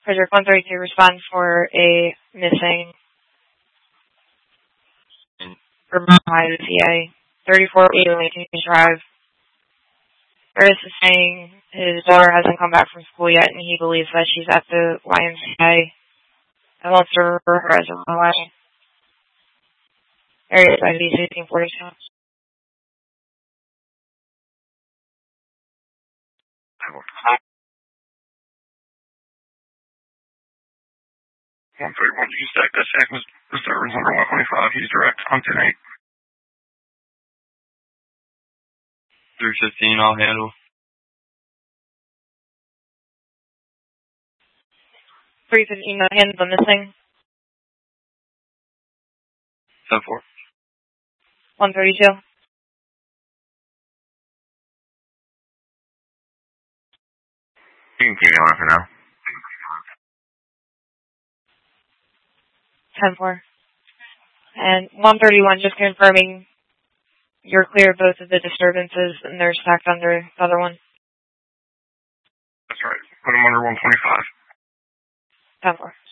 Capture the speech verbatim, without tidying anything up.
Project one thirty-two, respond for a missing Vermont High C A, thirty-four eighty Lincoln Drive. Ferris is saying his daughter hasn't come back from school yet, and he believes that she's at the Y M C A and wants to refer her as a runaway. Area I D sixteen forty-two. one thirty-one, you stack that stack was disturbance number one twenty-five. He's direct on ten eight. three fifteen, I'll handle. three fifteen, no hands on missing. ten four. one thirty-two. You can keep going for now. ten four. And one thirty-one, just confirming you're clear of both of the disturbances and they're stacked under the other one. That's right. Put them under one twenty-five. ten four.